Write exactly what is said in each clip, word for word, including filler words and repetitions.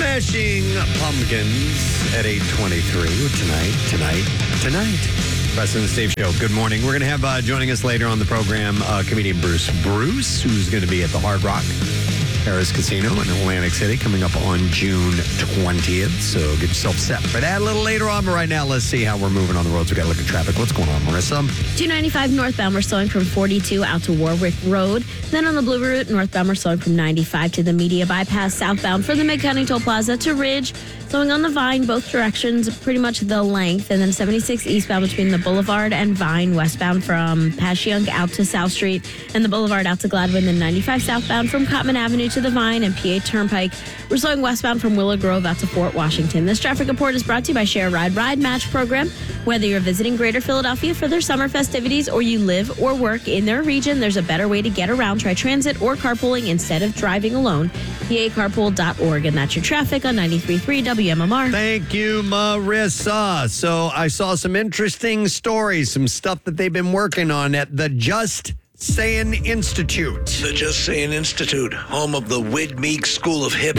Smashing Pumpkins at eight twenty-three. Tonight, tonight, tonight. Preston and Steve Show. Good morning. We're going to have uh, joining us later on the program uh, comedian Bruce Bruce, who's going to be at the Hard Rock Paris Casino in Atlantic City coming up on June twentieth. So get yourself set for that a little later on. But right now, let's see how we're moving on the roads. We got to look at traffic. What's going on, Marissa? two ninety-five northbound, we're slowing from forty-two out to Warwick Road. Then on the Blue Route, northbound, we're slowing from ninety-five to the Media Bypass. Southbound from the Mid-County Toll Plaza to Ridge. Slowing on the Vine, both directions, pretty much the length. And then seventy-six eastbound between the Boulevard and Vine. Westbound from Passyunk out to South Street. And the Boulevard out to Gladwin. Then ninety-five southbound from Cotman Avenue to the Vine and P A Turnpike. We're slowing westbound from Willow Grove out to Fort Washington. This traffic report is brought to you by Share Ride Ride Match Program. Whether you're visiting Greater Philadelphia for their summer festivities or you live or work in their region, there's a better way to get around. Try transit or carpooling instead of driving alone. P A carpool dot org. And that's your traffic on ninety-three point three W M M R. Thank you, Marissa. So I saw some interesting stories, some stuff that they've been working on at the Just Saying Institute. The Just Saying Institute, home of the Wid Meek School of Hip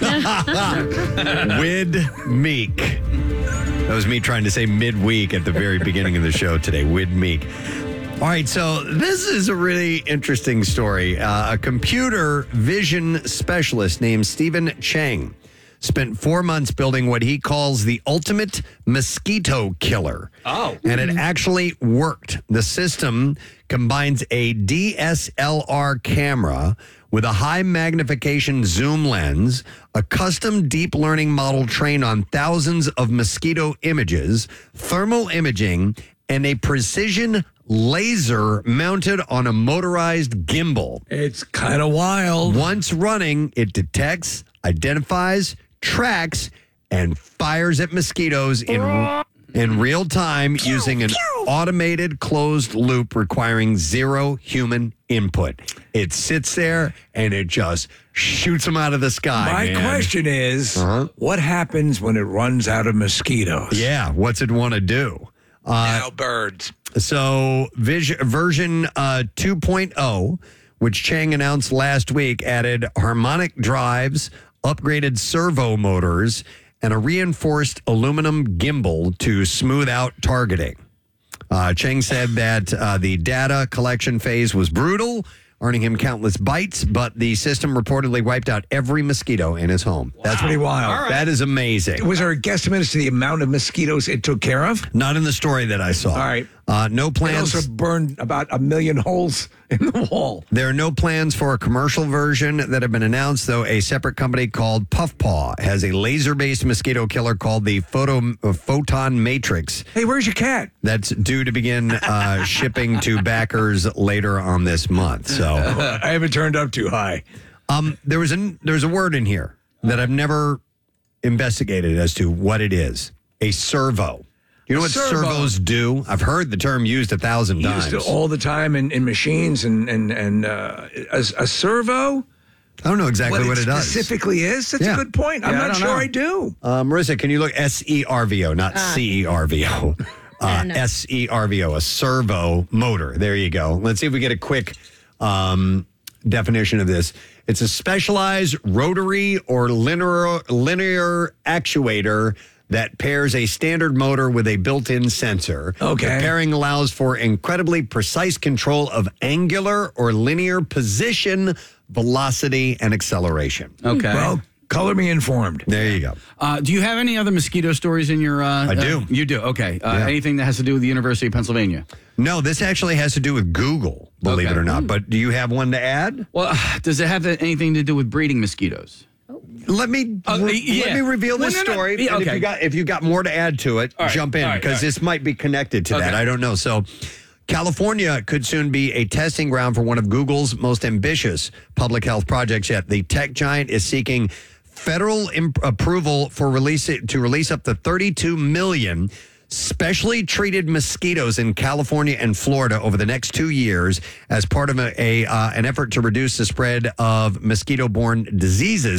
Hop. Wid Meek. That was me trying to say midweek at the very beginning of the show today. Wid Meek. All right, so this is a really interesting story. Uh, a computer vision specialist named Stephen Chang spent four months building what he calls the ultimate mosquito killer. Oh. And it actually worked. The system combines a D S L R camera with a high magnification zoom lens, a custom deep learning model trained on thousands of mosquito images, thermal imaging, and a precision laser mounted on a motorized gimbal. It's kind of wild. Once running, it detects, identifies, tracks, and fires at mosquitoes in in real time using an automated closed loop requiring zero human input. It sits there and it just shoots them out of the sky. My man. question is, Uh-huh. what happens when it runs out of mosquitoes? Yeah, what's it want to do? Uh, now birds. So vis- version uh, two point oh, which Chang announced last week, added harmonic drives, upgraded servo motors, and a reinforced aluminum gimbal to smooth out targeting. Uh, Chang said that uh, the data collection phase was brutal, earning him countless bites, but the system reportedly wiped out every mosquito in his home. That's pretty wild. All right. That is amazing. Was there a guesstimate as to the amount of mosquitoes it took care of? Not in the story that I saw. All right. Uh, no It plans. also burned about a million holes in the wall. There are no plans for a commercial version that have been announced, though a separate company called Puffpaw has a laser-based mosquito killer called the Photo, uh, Photon Matrix Hey, where's your cat? that's due to begin uh, shipping to backers later on this month. So I haven't turned up too high. um, there was a, there's a word in here that I've never investigated as to what it is. A servo. You know what servo. servos do? I've heard the term used a thousand times. Used all the time in, in machines and and and uh, a, a servo. I don't know exactly what, what it, it does. specifically is. That's Yeah. a good point. I'm Yeah, I not don't sure know. I do. Uh, Marissa, can you look S E R V O, not C E R V O. Uh, no. S E R V O, a servo motor. There you go. Let's see if we get a quick um, definition of this. It's a specialized rotary or linear, linear actuator that pairs a standard motor with a built-in sensor. Okay. The pairing allows for incredibly precise control of angular or linear position, velocity, and acceleration. Okay. Well, color me informed. There you go. Uh, do you have any other mosquito stories in your... Uh, I do. Uh, you do? Okay. Uh, Yeah. Anything that has to do with the University of Pennsylvania? No, this actually has to do with Google, believe Okay. it or not. But do you have one to add? Well, does it have anything to do with breeding mosquitoes? Let me Uh, re- yeah. let me reveal Well, this no, no. story. Yeah, and if okay. you got if you got more to add to it, All right, jump in all right, because all right. this might be connected to that. Okay. I don't know. So, California could soon be a testing ground for one of Google's most ambitious public health projects yet. The tech giant is seeking federal imp- approval for release to release up to thirty-two million specially treated mosquitoes in California and Florida over the next two years as part of a, a uh, an effort to reduce the spread of mosquito-borne diseases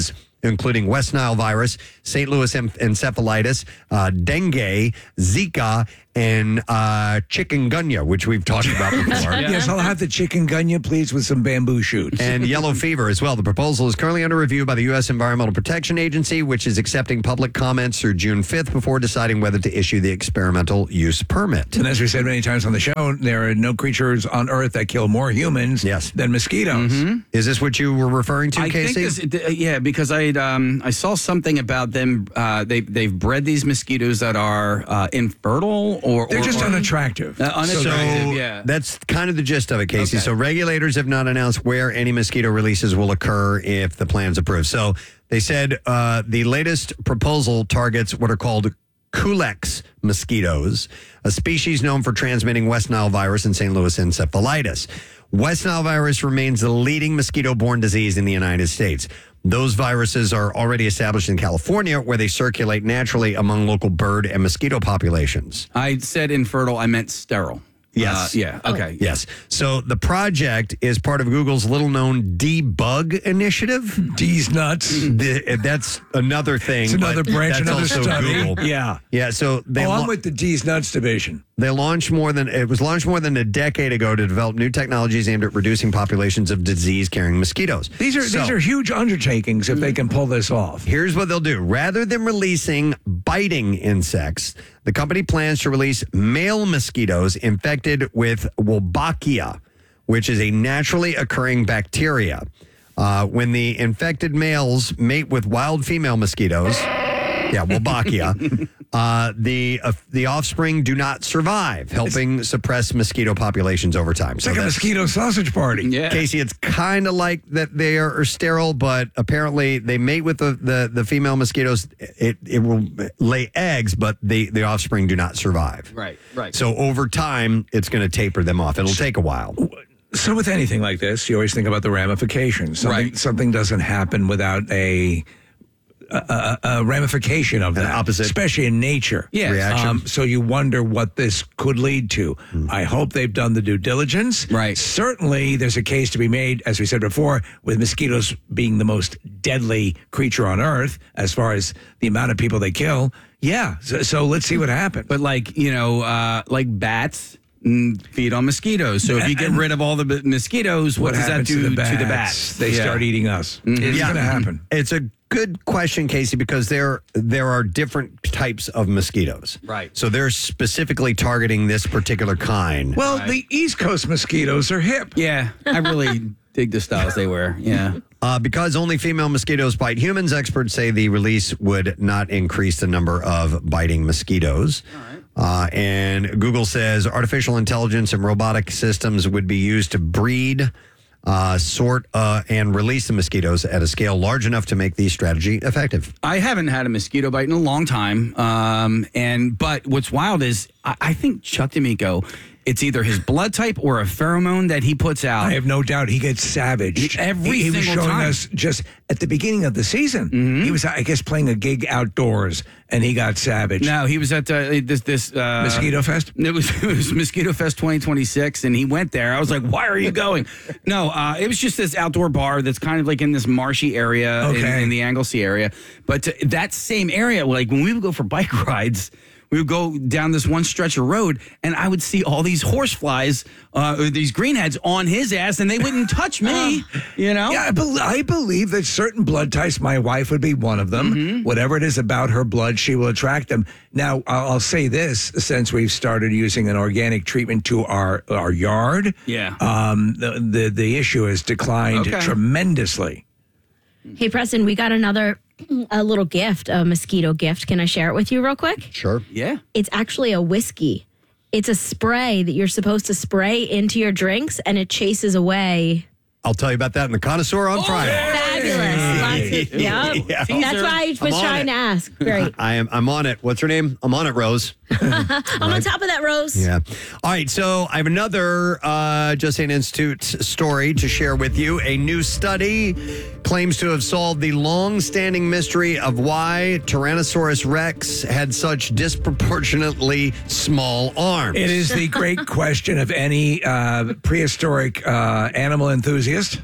including West Nile virus, Saint Louis en- encephalitis, uh, dengue, Zika, and uh, chikungunya, which we've talked about before. Yes, I'll have the chikungunya, please, with some bamboo shoots. And yellow fever as well. The proposal is currently under review by the U S Environmental Protection Agency, which is accepting public comments through June fifth before deciding whether to issue the experimental use permit. And as we said many times on the show, there are no creatures on Earth that kill more humans Yes. than mosquitoes. Is this what you were referring to, I Casey? think this, th- yeah, because I um I saw something about them. Uh, they they've bred these mosquitoes that are uh, infertile or They're or, just or, unattractive. Uh, unattractive, So yeah. that's kind of the gist of it, Casey. Okay. So regulators have not announced where any mosquito releases will occur if the plan's approved. So they said uh, the latest proposal targets what are called Culex mosquitoes, a species known for transmitting West Nile virus and Saint Louis encephalitis. West Nile virus remains the leading mosquito-borne disease in the United States. Those viruses are already established in California, where they circulate naturally among local bird and mosquito populations. I said infertile. I meant sterile. Yes. Uh, yeah. Okay. Yes. So the project is part of Google's little-known debug initiative. D's nuts. The, that's another thing. It's another but branch, that's another also study. Google. Yeah. Yeah. So they oh, lau- I'm with the D's nuts division. they launched more than it was launched more than a decade ago to develop new technologies aimed at reducing populations of disease-carrying mosquitoes. These are So- these are huge undertakings if they can pull this off. Here's what they'll do. Rather than releasing biting insects, the company plans to release male mosquitoes infected with Wolbachia, which is a naturally occurring bacteria. Uh, when the infected males mate with wild female mosquitoes, yeah, Wolbachia, uh, the uh, the offspring do not survive, helping suppress mosquito populations over time. It's like a mosquito sausage party. Yeah. Casey, it's kind of like that they are, are sterile, but apparently they mate with the, the, the female mosquitoes. It it will lay eggs, but the, the offspring do not survive. Right. Right. So over time, it's going to taper them off. It'll take a while. So with anything like this, you always think about the ramifications. Something, Right. something doesn't happen without a a, a, a ramification of An that, opposite especially in nature. Yeah. reaction. Um, so you wonder what this could lead to. I hope they've done the due diligence. Right. Certainly, there's a case to be made, as we said before, with mosquitoes being the most deadly creature on Earth as far as the amount of people they kill. Yeah. So, so let's see what happens. But like you know, uh, like bats mm, feed on mosquitoes. So if you get And- rid of all the b- mosquitoes, what, what does that happens do to the bats? to the bats? They Yeah. start eating us. It's Yeah. going to happen. It's a good question, Casey, because there there are different types of mosquitoes. Right. So they're specifically targeting this particular kind. Well, the East Coast mosquitoes are hip. Yeah, I really dig the styles they wear. Yeah. Uh, because only female mosquitoes bite humans, experts say the release would not increase the number of biting mosquitoes. Uh, and Google says artificial intelligence and robotic systems would be used to breed, uh, sort, uh, and release the mosquitoes at a scale large enough to make the strategy effective. I haven't had a mosquito bite in a long time. Um, and but what's wild is I, I think Chuck D'Amico, it's either his blood type or a pheromone that he puts out. I have no doubt he gets savaged. Every he, he was single showing time. us just at the beginning of the season. He was, I guess, playing a gig outdoors, and he got savaged. No, he was at uh, this this uh, Mosquito Fest? It was it was Mosquito Fest twenty twenty-six, and he went there. I was like, "Why are you going?" No, uh, it was just this outdoor bar that's kind of like in this marshy area in, Okay. in the Anglesey area. But uh, that same area, like when we would go for bike rides. We would go down this one stretch of road, and I would see all these horseflies, uh, or these greenheads on his ass, and they wouldn't touch me. You know? Yeah, I, bel I believe that certain blood types, my wife would be one of them. Mm-hmm. Whatever it is about her blood, she will attract them. Now, I'll, I'll say this, since we've started using an organic treatment to our, our yard, Yeah. um, the, the, the issue has declined Okay. tremendously. Hey, Preston, we got another a little gift, a mosquito gift. Can I share it with you real quick? Sure. Yeah. It's actually a whiskey. It's a spray that you're supposed to spray into your drinks, and it chases away. I'll tell you about that in the Connoisseur on Friday. Fabulous. Lots of, yeah. Yeah. That's why I I'm was on trying it. to ask. Great. I am. I'm on it. What's her name? I'm on it, Rose. I'm on top of that, Rose. Yeah. All right. So I have another uh, Just Saying Institute story to share with you. A new study claims to have solved the long-standing mystery of why Tyrannosaurus Rex had such disproportionately small arms. It is the great question of any uh, prehistoric uh, animal enthusiast.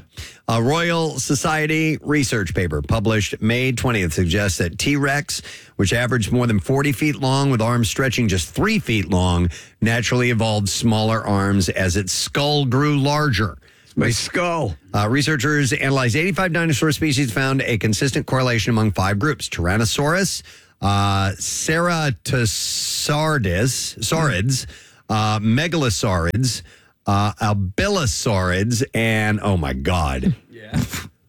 A Royal Society research paper published May twentieth suggests that T-Rex, which averaged more than forty feet long with arms stretching just three feet long, naturally evolved smaller arms as its skull grew larger. My skull. Uh, researchers analyzed eighty-five dinosaur species, found a consistent correlation among five groups: Tyrannosaurus, uh, Ceratosauridis, saurids, uh, Megalosaurids, uh, Albilosaurids, and oh my god, Yeah.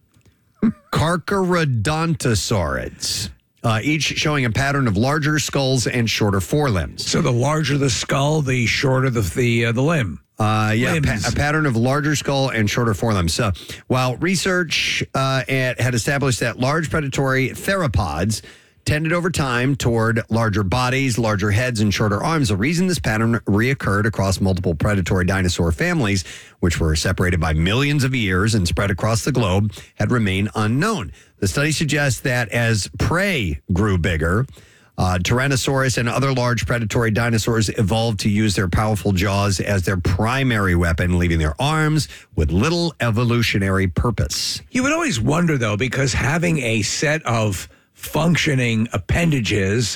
Carcharodontosaurids. Uh, each showing a pattern of larger skulls and shorter forelimbs. So the larger the skull, the shorter the the, uh, the limb. Uh, yeah, pa- Limbs. a pattern of larger skull and shorter forelimbs. So, while research uh, at, had established that large predatory theropods tended over time toward larger bodies, larger heads, and shorter arms, the reason this pattern reoccurred across multiple predatory dinosaur families, which were separated by millions of years and spread across the globe, had remained unknown. The study suggests that as prey grew bigger, Uh, Tyrannosaurus and other large predatory dinosaurs evolved to use their powerful jaws as their primary weapon, leaving their arms with little evolutionary purpose. You would always wonder, though, because having a set of functioning appendages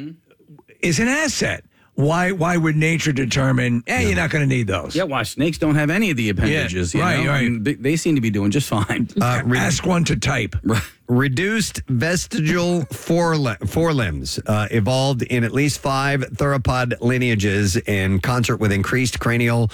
is an asset. Why Why would nature determine, hey, you're not going to need those? Yeah, why snakes don't have any of the appendages. Yeah, you right, know? right. And They, they seem to be doing just fine. Uh, re- Ask one to type. Reduced vestigial forel- forelimbs uh, evolved in at least five theropod lineages in concert with increased cranial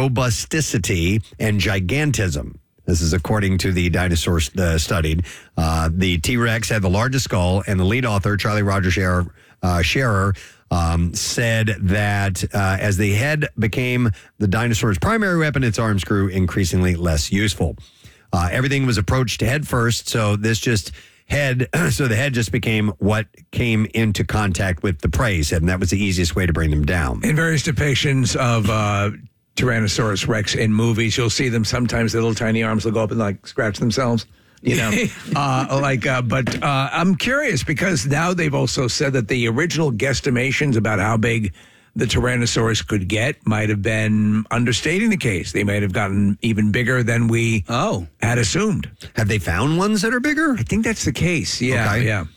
robusticity and gigantism. This is according to the dinosaurs uh, studied. Uh, the T-Rex had the largest skull, and the lead author, Charlie Roger Scherer, uh, Scherer um, said that uh, as the head became the dinosaur's primary weapon, its arms grew increasingly less useful. Uh, everything was approached head first, so this just head, so the head just became what came into contact with the prey, he said, and that was the easiest way to bring them down. In various depictions of uh, Tyrannosaurus Rex in movies, you'll see them sometimes, their little tiny arms will go up and like scratch themselves. You know, uh, like, uh, but uh, I'm curious because now they've also said that the original guesstimations about how big the Tyrannosaurus could get might have been understating the case. They might have gotten even bigger than we Oh. had assumed. Have they found ones that are bigger? I think that's the case. Yeah, Okay. yeah.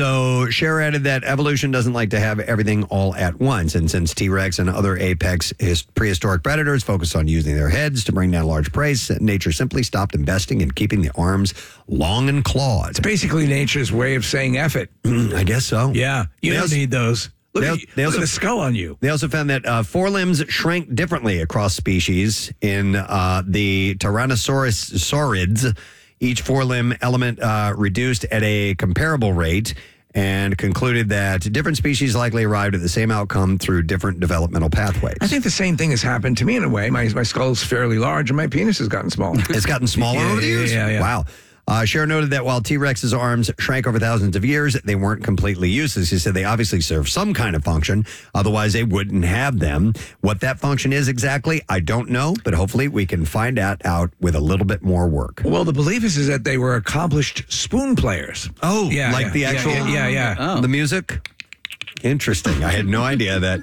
So Scherer added that evolution doesn't like to have everything all at once. And since T-Rex and other apex his prehistoric predators focused on using their heads to bring down large prey, nature simply stopped investing in keeping the arms long and clawed. It's basically nature's way of saying F it. I guess so. Yeah, you They don't also- need those. Look, they at, al- they look also- at the skull on you. They also found that uh, forelimbs shrank differently across species. In uh, the Tyrannosaurus saurids, each forelimb element uh, reduced at a comparable rate, and concluded that different species likely arrived at the same outcome through different developmental pathways. I think the same thing has happened to me in a way. My my skull's fairly large, and my penis has gotten smaller. It's gotten smaller Yeah, over the yeah, years? yeah, yeah. Wow. Uh, Scherer noted that while T-Rex's arms shrank over thousands of years, they weren't completely useless. He said they obviously serve some kind of function. Otherwise, they wouldn't have them. What that function is exactly, I don't know, but hopefully we can find that out with a little bit more work. Well, the belief is, is that they were accomplished spoon players. Oh, Yeah, like yeah, the yeah, actual, yeah, yeah, yeah. Oh. the music? Interesting. I had no idea that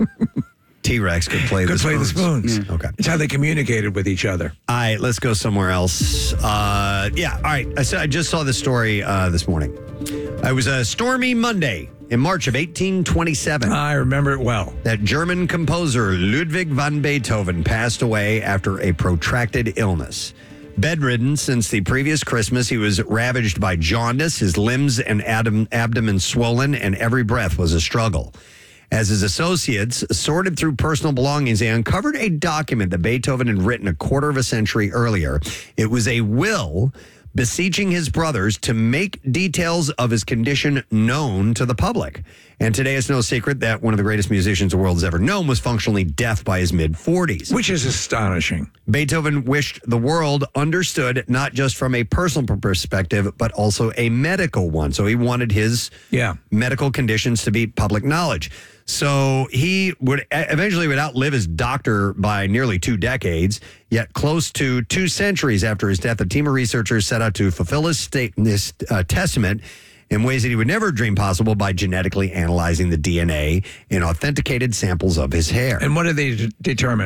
T-Rex could play Could the play the spoons. spoons. Okay. It's how they communicated with each other. All right, let's go somewhere else. Uh, yeah, all right. I, saw, I just saw this story uh, this morning. It was a stormy Monday in March of eighteen twenty-seven. I remember it well. that German composer Ludwig van Beethoven passed away after a protracted illness. Bedridden since the previous Christmas, he was ravaged by jaundice, his limbs and abdom- abdomen swollen, and every breath was a struggle. As his associates sorted through personal belongings, they uncovered a document that Beethoven had written a quarter of a century earlier. It was a will beseeching his brothers to make details of his condition known to the public. And today it's no secret that one of the greatest musicians the world has ever known was functionally deaf by his mid-forties. Which is astonishing. Beethoven wished the world understood not just from a personal perspective, but also a medical one. So he wanted his Yeah. medical conditions to be public knowledge. So he would eventually would outlive his doctor by nearly two decades, yet close to two centuries after his death, a team of researchers set out to fulfill his, state, his uh, testament in ways that he would never dream possible by genetically analyzing the D N A in authenticated samples of his hair. And what did they d- determine?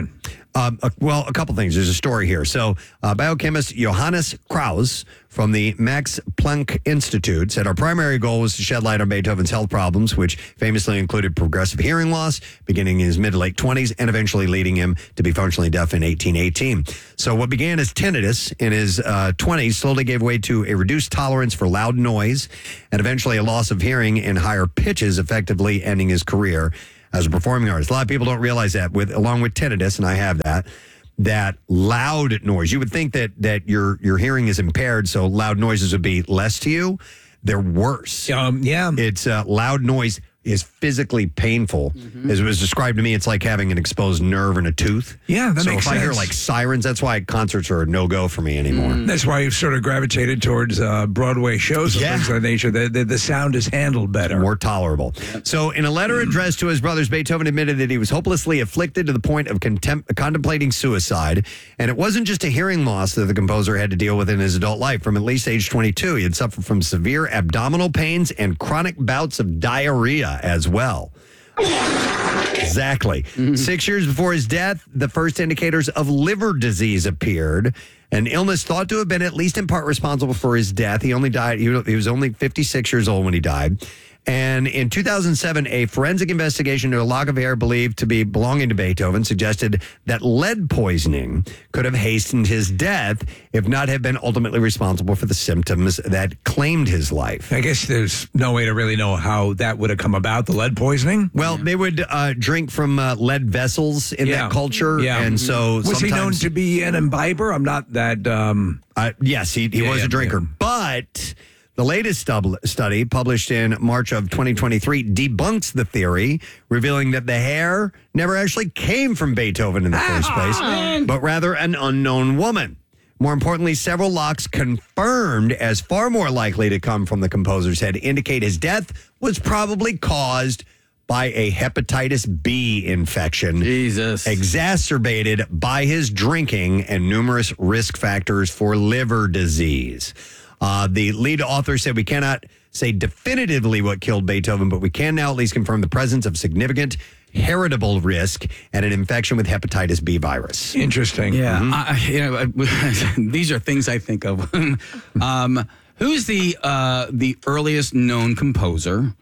Um, uh, well, a couple things. There's a story here. So, uh, biochemist Johannes Kraus from the Max Planck Institute said our primary goal was to shed light on Beethoven's health problems, which famously included progressive hearing loss beginning in his mid to late twenties and eventually leading him to be functionally deaf in eighteen eighteen. So, what began as tinnitus in his uh, twenties slowly gave way to a reduced tolerance for loud noise and eventually a loss of hearing in higher pitches, effectively ending his career as a performing artist. A lot of people don't realize that, with along with tinnitus, and I have that, that loud noise. You would think that that your your hearing is impaired, so loud noises would be less to you. They're worse. Um, yeah. It's uh, loud noise is physically painful. Mm-hmm. As it was described to me, it's like having an exposed nerve in a tooth. Yeah, that so makes if I hear sense. like sirens, that's why concerts are a no-go for me anymore. That's why you've sort of gravitated towards uh, Broadway shows and Yeah. things of that nature. The, the, the sound is handled better. More tolerable. So, in a letter addressed to his brothers, Beethoven admitted that he was hopelessly afflicted to the point of contem- contemplating suicide. And it wasn't just a hearing loss that the composer had to deal with in his adult life. From at least age twenty-two, he had suffered from severe abdominal pains and chronic bouts of diarrhea as well. Exactly. Mm-hmm. Six years before his death, the first indicators of liver disease appeared, an illness thought to have been at least in part responsible for his death. He only died, he was only fifty-six years old when he died. And in two thousand seven, a forensic investigation into a lock of hair believed to be belonging to Beethoven suggested that lead poisoning could have hastened his death, if not have been ultimately responsible for the symptoms that claimed his life. I guess there's no way to really know how that would have come about, the lead poisoning. Well, they would uh, drink from uh, lead vessels in Yeah. that culture. Yeah. And so Was he known sometimes- to be an imbiber? I'm not that... Um, Uh, yes, he, he Yeah, was yeah, a drinker. yeah. But the latest stub- study, published in March of twenty twenty-three, debunks the theory, revealing that the hair never actually came from Beethoven in the first place, but rather an unknown woman. More importantly, several locks confirmed as far more likely to come from the composer's head indicate his death was probably caused by a hepatitis B infection. Jesus. Exacerbated by his drinking and numerous risk factors for liver disease. Uh, the lead author said, we cannot say definitively what killed Beethoven, but we can now at least confirm the presence of significant heritable risk and an infection with hepatitis B virus. interesting. Yeah, I, you know, I- these are things I think of. um, who's the uh, the earliest known composer?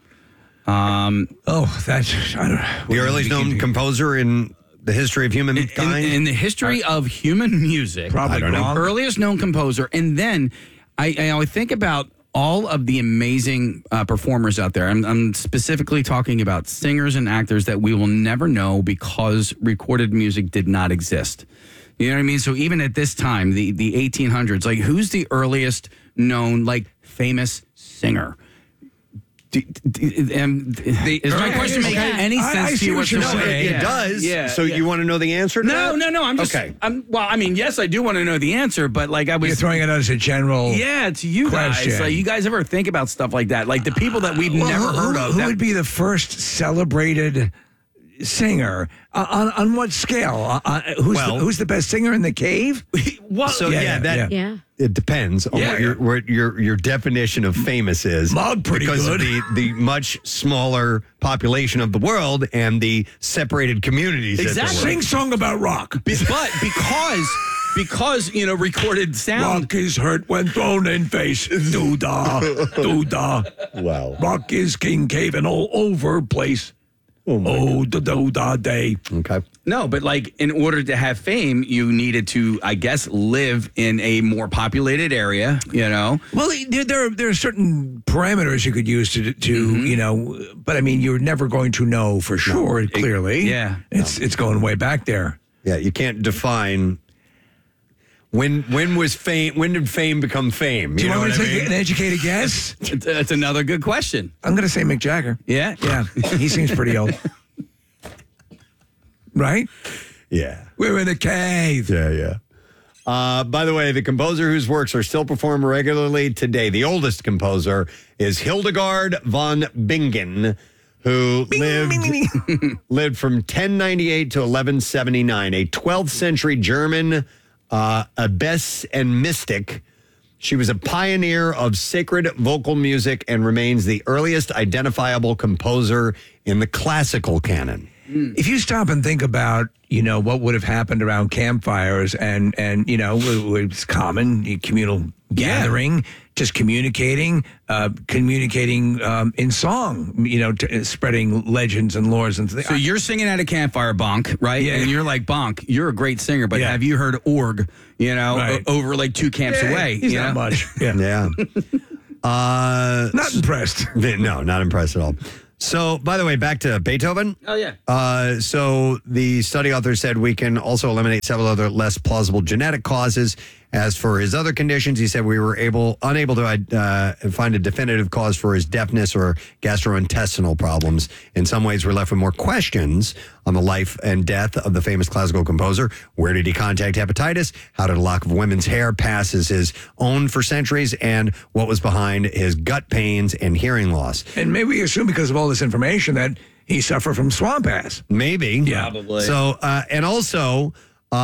Um, Oh, that's... I don't know. The earliest known composer in the history of in, humankind. in the history of human music, Probably I don't know. wrong. earliest known composer, and then I, I always think about all of the amazing uh, performers out there. I'm, I'm specifically talking about singers and actors that we will never know because recorded music did not exist. You know what I mean? So even at this time, the, the eighteen hundreds, like who's the earliest known, like famous singer? Do, do, um, is my question make okay. any I- sense I to see you what you're whatsoever? saying. it Yeah. does. Yeah. So yeah. you want to know the answer to No, that? no, no. I'm just. Okay. I'm, well, I mean, yes, I do want to know the answer, but like I was You're throwing it out as a general... Yeah, to you question. guys. Like, you guys ever think about stuff like that? Like the people that we've Well, never who, heard who- of. Who that- would be the first celebrated singer? Uh, on, on what scale? Uh, uh, who's, Well- the, who's the best singer in the cave? well, So Yeah, yeah, yeah, that yeah. Yeah. it depends on Yeah. what your what your your definition of famous is. Mug pretty because good. of the the much smaller population of the world and the separated communities. that there Exactly. were. Sing song about rock. Be- but because because you know recorded sound. Rock is hurt when thrown in face. Doo-da, doo-da. Wow. Rock is king caving all over place. Oh, da da da day. Okay. No, but like in order to have fame, you needed to, I guess, live in a more populated area. You know. Well, there, there are there are certain parameters you could use to to you know, but I mean, you're never going to know for sure. Clearly, yeah. it's it's going way back there. Yeah, you can't define when when was fame when did fame become fame? Do you, know want me what to I take mean? an educated guess? It's, it's another good question. I'm going to say Mick Jagger. Yeah. Yeah, he seems pretty old, right? Yeah. We're in a cave. Yeah, yeah. Uh, by the way, the composer whose works are still performed regularly today, the oldest composer, is Hildegard von Bingen, who lived lived from ten ninety-eight to eleven seventy-nine, a twelfth century German uh, abbess and mystic. She was a pioneer of sacred vocal music and remains the earliest identifiable composer in the classical canon. if you stop and think about, you know, what would have happened around campfires and, and you know, it, it's common, communal gathering, just communicating, uh, communicating um, in song, you know, t- spreading legends and lores and things. So you're singing at a campfire, Bonk, right? Yeah. And you're like, Bonk, you're a great singer, but Yeah. have you heard Org, you know, Right. o- over like two camps Yeah, away? He's you not know? much. Yeah. Yeah. Uh, Not impressed. no, not impressed at all. So, by the way, back to Beethoven. Oh, yeah. Uh, so the study author said we can also eliminate several other less plausible genetic causes. As for his other conditions, he said we were able unable to uh, find a definitive cause for his deafness or gastrointestinal problems. In some ways, we're left with more questions on the life and death of the famous classical composer. Where did he contact hepatitis? How did a lock of women's hair pass as his own for centuries? And what was behind his gut pains and hearing loss? And maybe we assume because of all this information that he suffered from swamp ass. Maybe. Yeah. Probably. So, uh, and also,